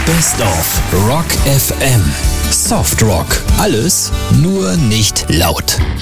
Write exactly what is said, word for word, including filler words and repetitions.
Best of Rock F M. Soft Rock. Alles, nur nicht laut.